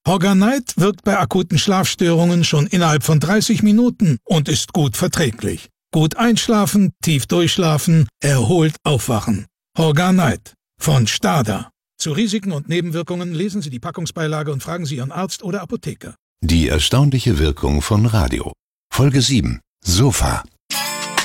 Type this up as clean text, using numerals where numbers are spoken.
Horganite wirkt bei akuten Schlafstörungen schon innerhalb von 30 Minuten und ist gut verträglich. Gut einschlafen, tief durchschlafen, erholt aufwachen. Horganite von STADA. Zu Risiken und Nebenwirkungen lesen Sie die Packungsbeilage und fragen Sie Ihren Arzt oder Apotheker. Die erstaunliche Wirkung von Radio. Folge 7. Sofa.